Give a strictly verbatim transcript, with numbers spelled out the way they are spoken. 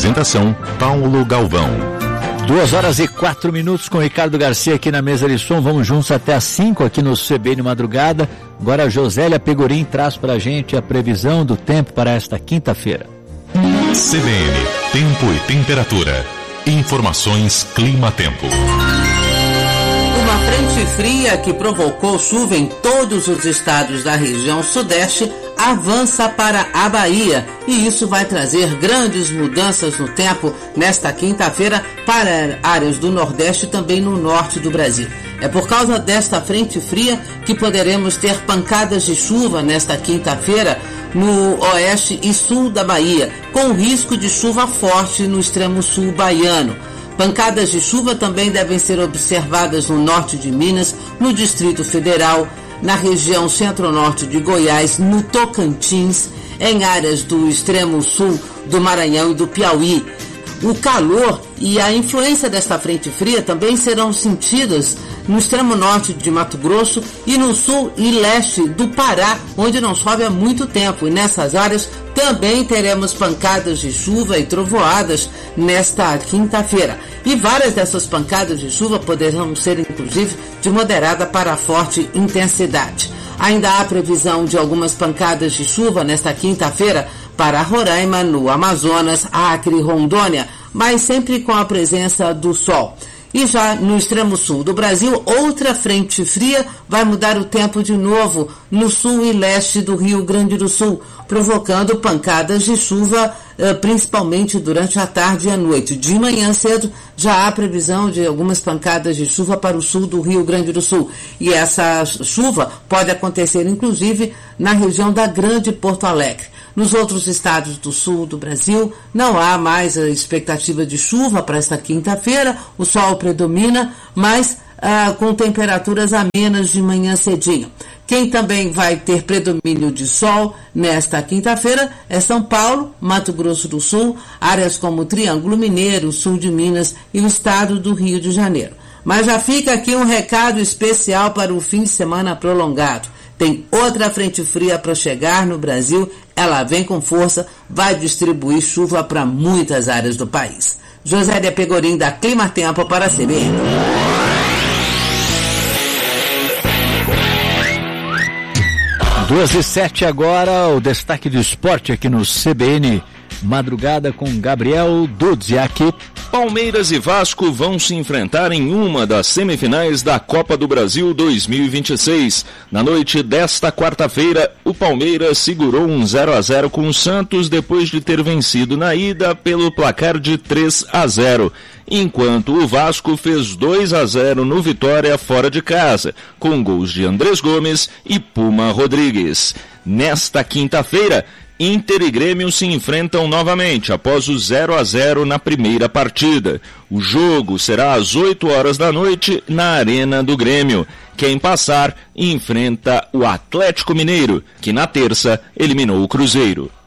Apresentação, Paulo Galvão. Duas horas e quatro minutos com o Ricardo Garcia aqui na mesa de som. Vamos juntos até às cinco aqui no C B N Madrugada. Agora a Josélia Pegorim traz pra gente a previsão do tempo para esta quinta-feira. C B N, tempo e temperatura. Informações Clima-Tempo. Uma frente fria que provocou chuva em todos os estados da região sudeste avança para a Bahia e isso vai trazer grandes mudanças no tempo nesta quinta-feira para áreas do Nordeste e também no Norte do Brasil. É por causa desta frente fria que poderemos ter pancadas de chuva nesta quinta-feira no oeste e sul da Bahia, com risco de chuva forte no extremo sul baiano. Pancadas de chuva também devem ser observadas no norte de Minas, no Distrito Federal, na região centro-norte de Goiás, no Tocantins, em áreas do extremo sul do Maranhão e do Piauí. O calor e a influência desta frente fria também serão sentidas no extremo norte de Mato Grosso e no sul e leste do Pará, onde não chove há muito tempo. E nessas áreas também teremos pancadas de chuva e trovoadas nesta quinta-feira. E várias dessas pancadas de chuva poderão ser, inclusive, de moderada para forte intensidade. Ainda há previsão de algumas pancadas de chuva nesta quinta-feira para Roraima, no Amazonas, Acre e Rondônia, mas sempre com a presença do sol. E já no extremo sul do Brasil, outra frente fria vai mudar o tempo de novo no sul e leste do Rio Grande do Sul, provocando pancadas de chuva, principalmente durante a tarde e a noite. De manhã cedo já há previsão de algumas pancadas de chuva para o sul do Rio Grande do Sul. E essa chuva pode acontecer, inclusive, na região da Grande Porto Alegre. Nos outros estados do sul do Brasil, não há mais a expectativa de chuva para esta quinta-feira, o sol predomina, mas ah, com temperaturas amenas de manhã cedinho. Quem também vai ter predomínio de sol nesta quinta-feira é São Paulo, Mato Grosso do Sul, áreas como Triângulo Mineiro, sul de Minas e o estado do Rio de Janeiro. Mas já fica aqui um recado especial para o fim de semana prolongado. Tem outra frente fria para chegar no Brasil, ela vem com força, vai distribuir chuva para muitas áreas do país. Josélia Pegorim, da Clima-Tempo para a C B N. Duas e sete agora, o destaque do esporte aqui no C B N Madrugada com Gabriel Dudziak. Palmeiras e Vasco vão se enfrentar em uma das semifinais da Copa do Brasil dois mil e vinte e seis. Na noite desta quarta-feira, o Palmeiras segurou um zero a zero com o Santos depois de ter vencido na ida pelo placar de três a zero, enquanto o Vasco fez dois a zero no Vitória fora de casa, com gols de Andrés Gomes e Puma Rodrigues. Nesta quinta-feira, Inter e Grêmio se enfrentam novamente após o zero a zero na primeira partida. O jogo será às oito horas da noite na Arena do Grêmio. Quem passar enfrenta o Atlético Mineiro, que na terça eliminou o Cruzeiro.